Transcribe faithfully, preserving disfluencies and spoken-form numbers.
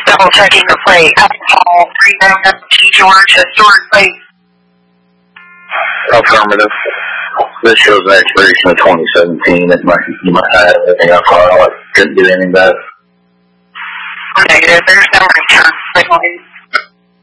double checking the plate. Alcohol, three thousand T George, historic plate. Affirmative. This shows an expiration of twenty seventeen. It might, you might have anything on file. I couldn't get anything back. Negative. There's no return.